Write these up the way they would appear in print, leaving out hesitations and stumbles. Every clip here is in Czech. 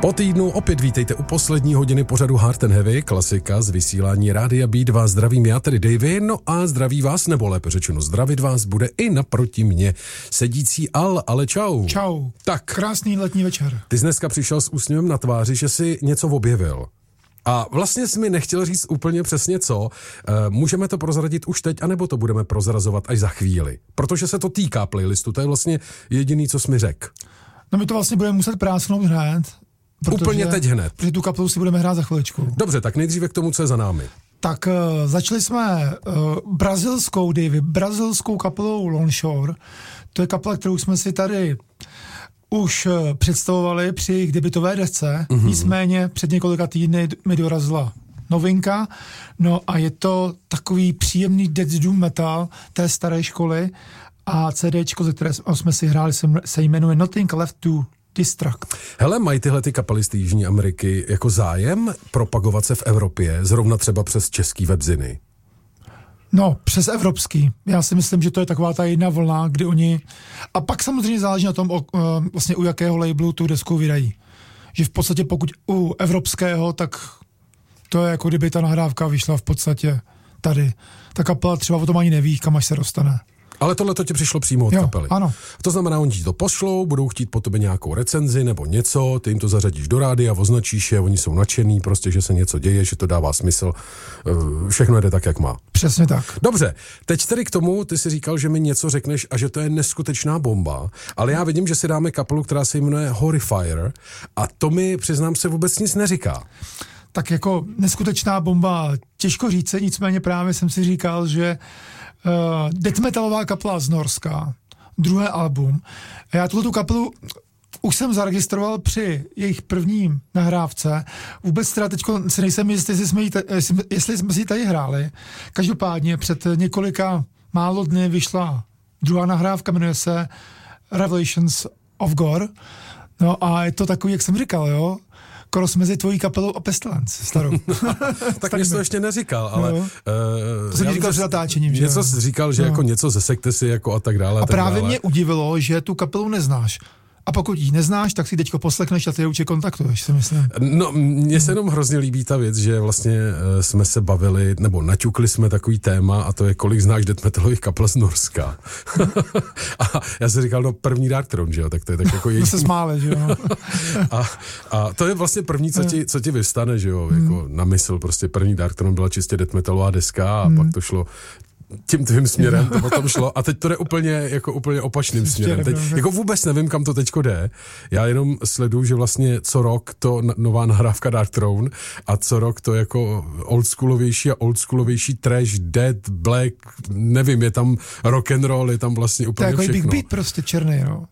Po týdnu opět vítejte u poslední hodiny pořadu Hard and Heavy, klasika z vysílání Rádia Beat. Vás zdravím já, tedy Davey, no a zdraví vás, nebo lépe řečeno zdravit vás bude i naproti mně sedící Al. Ale čau. Čau. Tak. Krásný letní večer. Ty jsi dneska přišel s úsměvem na tváři, že jsi něco objevil. A vlastně jsi mi nechtěl říct úplně přesně co. Můžeme to prozradit už teď, anebo to budeme prozrazovat až za chvíli? Protože se to týká playlistu, to je vlastně jediný, co jsi mi řekl. No my to vlastně budeme muset prásknout hned. Úplně teď hned. Protože tu kapelu si budeme hrát za chviličku. Dobře, tak nejdříve k tomu, co je za námi. Tak začali jsme brazilskou kapelou Lone Shore. To je kapela, kterou jsme si tady už představovali při jejich debutové desce. Nicméně před několika týdny mi dorazila novinka. No a je to takový příjemný death doom metal té staré školy. A CDčko, ze které jsme si hráli, se jmenuje Nothing Left to Destruct. Hele, mají tyhle ty kapely z Jižní Ameriky jako zájem propagovat se v Evropě, zrovna třeba přes český webziny? No, přes evropský. Já si myslím, že to je taková ta jedna vlna, kdy oni... A pak samozřejmě záleží na tom, vlastně u jakého labelu tu desku vydají. Že v podstatě pokud u evropského, tak to je jako kdyby ta nahrávka vyšla v podstatě tady. Ta kapela třeba o tom ani neví, kam až se dostane. Ale tohle to ti přišlo přímo od kapely. Ano. To znamená, oni ti to pošlou, budou chtít po tobě nějakou recenzi nebo něco, ty jim to zařadíš do rádia, označíš je, oni jsou nadšený, prostě, že se něco děje, že to dává smysl, všechno jde tak, jak má. Přesně tak. Dobře, teď tedy k tomu, ty si říkal, že mi něco řekneš a že to je neskutečná bomba, ale já vidím, že si dáme kapelu, která se jmenuje Horrifier a to mi, přiznám se, vůbec nic neříká. Tak jako neskutečná bomba, těžko říct, nicméně právě jsem si říkal, že death metalová kapela z Norska, druhé album. Já tuhletu kapelu už jsem zaregistroval při jejich prvním nahrávce. Vůbec teda teďko si nejsem jistý, jestli jsme si ji tady hráli. Každopádně před několika málo dny vyšla druhá nahrávka, jmenuje se Revelations of Gore. No a je to takový, jak jsem říkal, jo? Koros mezi tvojí kapelou a Pestilence, starou. Tak mě to ještě neříkal, ale... No. To jsem říkal před natáčením, že? Něco jsi říkal, že jako něco ze sekty jako a tak dále. A právě mě udivilo, že tu kapelu neznáš. A pokud ji neznáš, tak si teďko poslechneš a ty je určitě kontaktuješ, si myslím. No, mně se jenom hrozně líbí ta věc, že vlastně jsme se bavili, nebo naťukli jsme takový téma a to je, kolik znáš death metalových kapel z Norska. A já si říkal, no první Dark Throne, že jo, tak to je tak jako jediný. No se smáli, že jo. a to je vlastně první, co ti vyvstane, že jo, jako na mysl, prostě první Dark Throne byla čistě death metalová deska a pak to šlo tím tvým směrem, to potom šlo a teď to jde úplně opačným směrem. Teď, jako vůbec nevím, kam to teďko jde. Já jenom sleduju, že vlastně co rok to nová nahrávka Dark Throne a co rok to jako oldschoolovější trash, dead, black, nevím, je tam rock and roll, je tam vlastně úplně všechno. To je jako Big Beat prostě černý, no.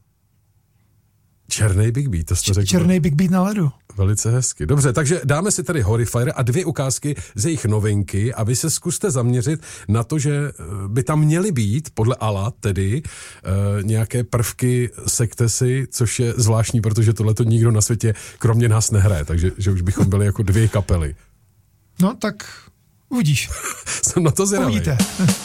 Černý Big Beat, to jste řekl. Černý Big Beat na ledu. Velice hezky. Dobře, takže dáme si tady Horrifier a 2 ukázky z jejich novinky a vy se zkuste zaměřit na to, že by tam měly být, podle Ala tedy, nějaké prvky sektesy, což je zvláštní, protože tohleto nikdo na světě kromě nás nehraje, takže že už bychom byli jako 2 kapely. No tak uvidíš. Jsem na to zvědavý. Uvidíte.